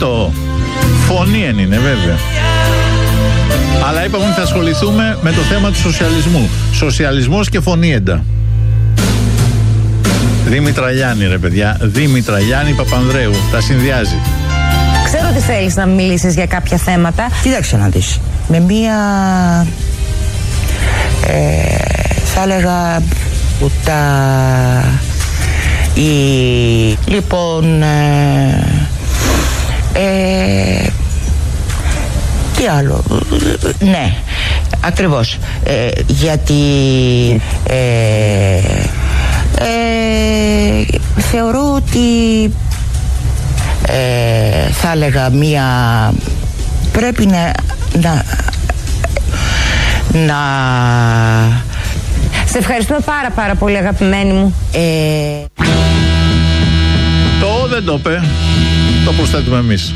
αυτό. Φωνή είναι βέβαια. Αλλά είπαμε ότι θα ασχοληθούμε με το θέμα του σοσιαλισμού. Σοσιαλισμός και φωνήεντα. Δήμητρα Γιάννη, ρε παιδιά. Δήμητρα Γιάννη Παπανδρέου. Τα συνδυάζει. Ξέρω ότι θέλεις να μιλήσεις για κάποια θέματα. Κοίταξε να δεις. Με μία θα έλεγα λοιπόν τι άλλο. Ναι, ακριβώς. Γιατί θεωρώ ότι θα έλεγα μία πρέπει να Σε ευχαριστούμε πάρα πολύ, αγαπημένη μου. Το δεν το είπε. Το προσθέτουμε εμείς.